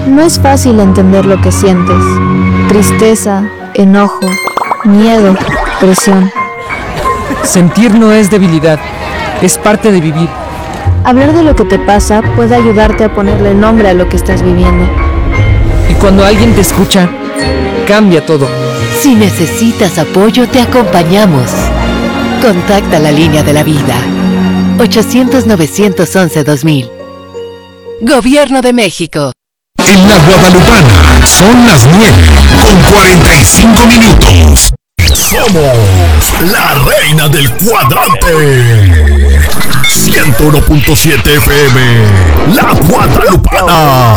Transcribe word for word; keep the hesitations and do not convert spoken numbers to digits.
No es fácil entender lo que sientes. Tristeza, enojo, miedo, presión. Sentir no es debilidad, es parte de vivir. Hablar de lo que te pasa puede ayudarte a ponerle nombre a lo que estás viviendo. Y cuando alguien te escucha, cambia todo. Si necesitas apoyo, te acompañamos. Contacta la línea de la vida. ochocientos, novecientos once, dos mil. Gobierno de México. En la Guadalupana son las nueve con cuarenta y cinco minutos. Somos la reina del cuadrante. ciento uno punto siete F M, La Guadalupana.